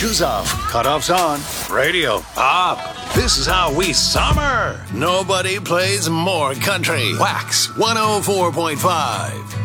Shoes off, cutoffs on, radio up. This is how we summer. Nobody plays more country. Wax 104.5.